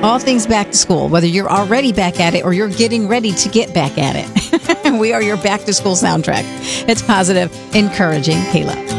All things back to school, whether you're already back at it or you're getting ready to get back at it. We are your back to school soundtrack. It's positive, encouraging Kayla.